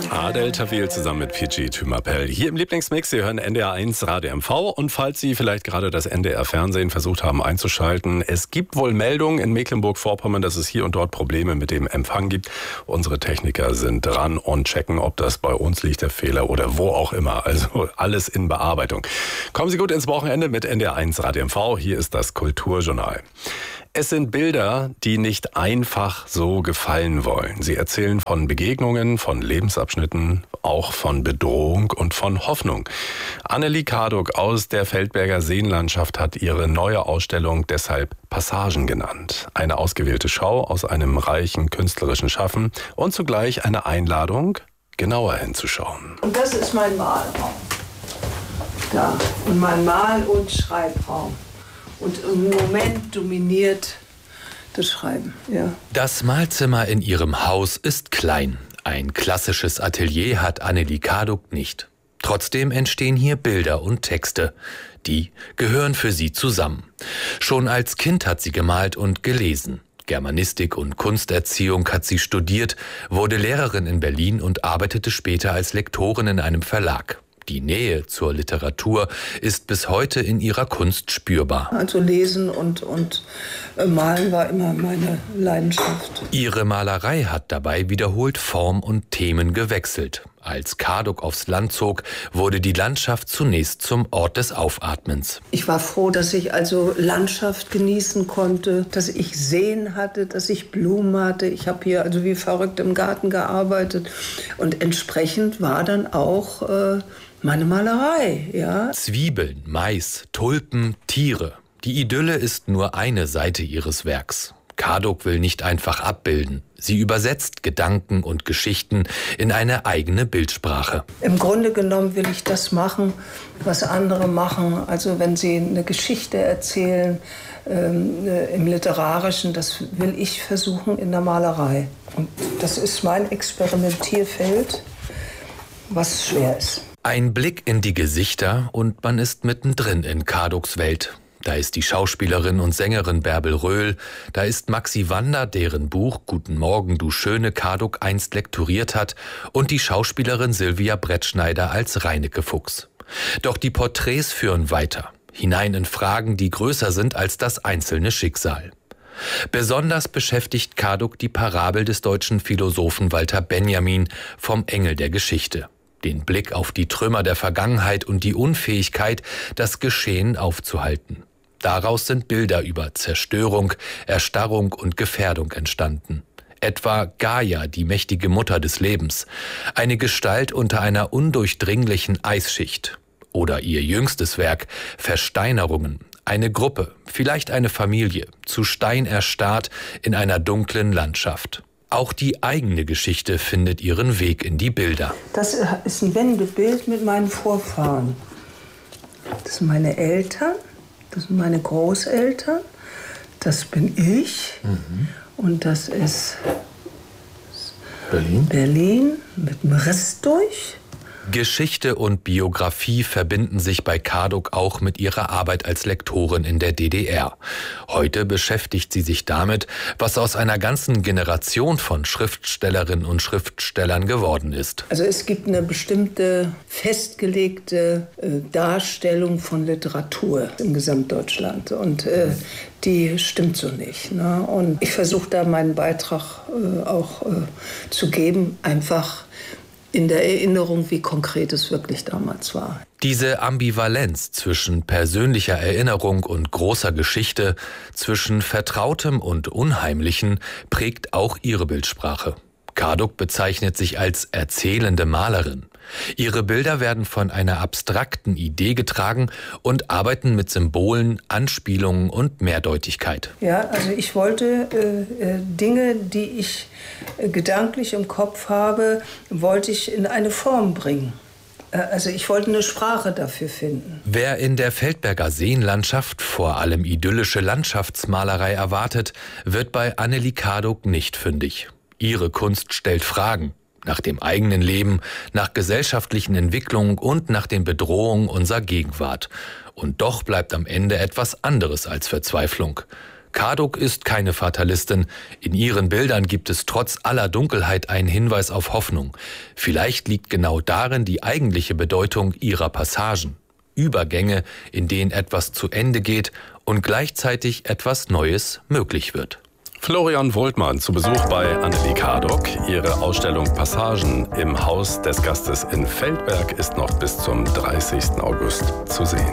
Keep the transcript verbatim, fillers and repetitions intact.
Adel Tawil zusammen mit Pidgey Thymapel. Hier im Lieblingsmix, Sie hören N D R eins Radio M V. Und falls Sie vielleicht gerade das N D R Fernsehen versucht haben einzuschalten, es gibt wohl Meldungen in Mecklenburg-Vorpommern, dass es hier und dort Probleme mit dem Empfang gibt. Unsere Techniker sind dran und checken, ob das bei uns liegt, der Fehler, oder wo auch immer. Also alles in Bearbeitung. Kommen Sie gut ins Wochenende mit N D R eins Radio M V. Hier ist das Kulturjournal. Es sind Bilder, die nicht einfach so gefallen wollen. Sie erzählen von Begegnungen, von Lebensabschnitten, auch von Bedrohung und von Hoffnung. Annelie Karduk aus der Feldberger Seenlandschaft hat ihre neue Ausstellung deshalb Passagen genannt. Eine ausgewählte Schau aus einem reichen künstlerischen Schaffen und zugleich eine Einladung, genauer hinzuschauen. Und das ist mein Malraum. Da. Und mein Mal- und Schreibraum. Und im Moment dominiert das Schreiben, ja. Das Malzimmer in ihrem Haus ist klein. Ein klassisches Atelier hat Annelie Karduk nicht. Trotzdem entstehen hier Bilder und Texte. Die gehören für sie zusammen. Schon als Kind hat sie gemalt und gelesen. Germanistik und Kunsterziehung hat sie studiert, wurde Lehrerin in Berlin und arbeitete später als Lektorin in einem Verlag. Die Nähe zur Literatur ist bis heute in ihrer Kunst spürbar. Also Lesen und, und Malen war immer meine Leidenschaft. Ihre Malerei hat dabei wiederholt Form und Themen gewechselt. Als Karduk aufs Land zog, wurde die Landschaft zunächst zum Ort des Aufatmens. Ich war froh, dass ich also Landschaft genießen konnte, dass ich Seen hatte, dass ich Blumen hatte. Ich habe hier also wie verrückt im Garten gearbeitet. Und entsprechend war dann auch äh, meine Malerei, ja. Zwiebeln, Mais, Tulpen, Tiere. Die Idylle ist nur eine Seite ihres Werks. Karduk will nicht einfach abbilden. Sie übersetzt Gedanken und Geschichten in eine eigene Bildsprache. Im Grunde genommen will ich das machen, was andere machen. Also wenn sie eine Geschichte erzählen ähm, im Literarischen, das will ich versuchen in der Malerei. Und das ist mein Experimentierfeld, was schwer ist. Ein Blick in die Gesichter und man ist mittendrin in Karduks Welt. Da ist die Schauspielerin und Sängerin Bärbel Röhl, da ist Maxi Wander, deren Buch Guten Morgen, du schöne Karduk einst lektoriert hat, und die Schauspielerin Sylvia Brettschneider als Reineke Fuchs. Doch die Porträts führen weiter, hinein in Fragen, die größer sind als das einzelne Schicksal. Besonders beschäftigt Karduk die Parabel des deutschen Philosophen Walter Benjamin vom Engel der Geschichte. Den Blick auf die Trümmer der Vergangenheit und die Unfähigkeit, das Geschehen aufzuhalten. Daraus sind Bilder über Zerstörung, Erstarrung und Gefährdung entstanden. Etwa Gaia, die mächtige Mutter des Lebens, eine Gestalt unter einer undurchdringlichen Eisschicht. Oder ihr jüngstes Werk, Versteinerungen, eine Gruppe, vielleicht eine Familie, zu Stein erstarrt in einer dunklen Landschaft. Auch die eigene Geschichte findet ihren Weg in die Bilder. Das ist ein Wendebild mit meinen Vorfahren. Das sind meine Eltern, das sind meine Großeltern, das bin ich. Mhm. Und das ist Berlin, Berlin mit dem Riss durch. Geschichte und Biografie verbinden sich bei Karduk auch mit ihrer Arbeit als Lektorin in der D D R. Heute beschäftigt sie sich damit, was aus einer ganzen Generation von Schriftstellerinnen und Schriftstellern geworden ist. Also es gibt eine bestimmte festgelegte äh, Darstellung von Literatur in Gesamtdeutschland und äh, die stimmt so nicht. Ne? Und ich versuche da meinen Beitrag äh, auch äh, zu geben, einfach in der Erinnerung, wie konkret es wirklich damals war. Diese Ambivalenz zwischen persönlicher Erinnerung und großer Geschichte, zwischen Vertrautem und Unheimlichen, prägt auch ihre Bildsprache. Karduk bezeichnet sich als erzählende Malerin. Ihre Bilder werden von einer abstrakten Idee getragen und arbeiten mit Symbolen, Anspielungen und Mehrdeutigkeit. Ja, also ich wollte äh, Dinge, die ich äh, gedanklich im Kopf habe, wollte ich in eine Form bringen. Äh, also ich wollte eine Sprache dafür finden. Wer in der Feldberger Seenlandschaft vor allem idyllische Landschaftsmalerei erwartet, wird bei Annelie Karduk nicht fündig. Ihre Kunst stellt Fragen. Nach dem eigenen Leben, nach gesellschaftlichen Entwicklungen und nach den Bedrohungen unserer Gegenwart. Und doch bleibt am Ende etwas anderes als Verzweiflung. Karduk ist keine Fatalistin. In ihren Bildern gibt es trotz aller Dunkelheit einen Hinweis auf Hoffnung. Vielleicht liegt genau darin die eigentliche Bedeutung ihrer Passagen. Übergänge, in denen etwas zu Ende geht und gleichzeitig etwas Neues möglich wird. Florian Woltmann zu Besuch bei Annelie Karduk. Ihre Ausstellung Passagen im Haus des Gastes in Feldberg ist noch bis zum dreißigsten August zu sehen.